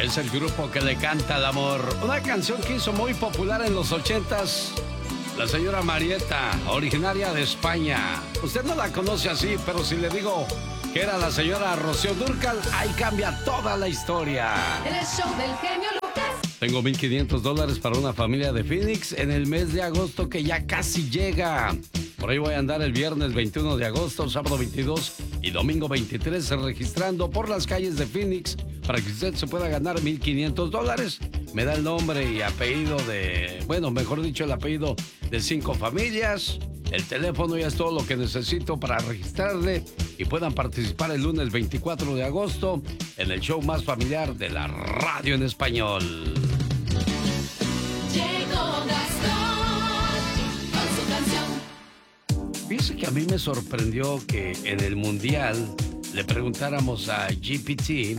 Es el grupo que le canta al amor. Una canción que hizo muy popular en los 80s. La señora Marieta, originaria de España. Usted no la conoce así, pero si le digo que era la señora Rocío Dúrcal, ahí cambia toda la historia. El show del genio Lucas. Tengo $1,500 para una familia de Phoenix en el mes de agosto que ya casi llega. Por ahí voy a andar el viernes 21 de agosto, sábado 22 y domingo 23 registrando por las calles de Phoenix para que usted se pueda ganar $1,500. Me da el nombre y apellido mejor dicho, el apellido de 5 familias. El teléfono ya es todo lo que necesito para registrarle y puedan participar el lunes 24 de agosto en el show más familiar de la radio en español. Llegó Gastón con su canción. Fíjese que a mí me sorprendió que en el Mundial le preguntáramos a GPT,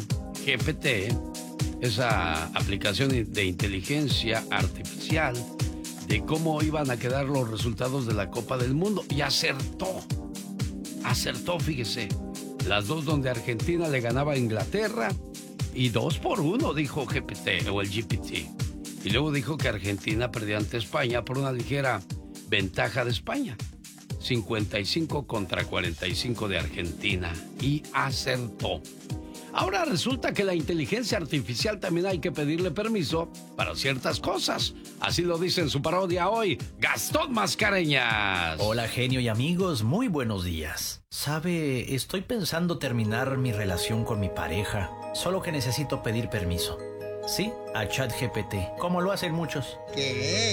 esa aplicación de inteligencia artificial, de cómo iban a quedar los resultados de la Copa del Mundo. Y acertó, fíjese. Las dos donde Argentina le ganaba a Inglaterra y 2-1, dijo GPT o el GPT. Y luego dijo que Argentina perdía ante España por una ligera ventaja de España. 55 contra 45 de Argentina. Y acertó. Ahora resulta que la inteligencia artificial también hay que pedirle permiso para ciertas cosas. Así lo dice en su parodia hoy, Gastón Mascareñas. Hola, genio y amigos, muy buenos días. Sabe, estoy pensando terminar mi relación con mi pareja, solo que necesito pedir permiso. Sí, a ChatGPT, como lo hacen muchos. ¿Qué?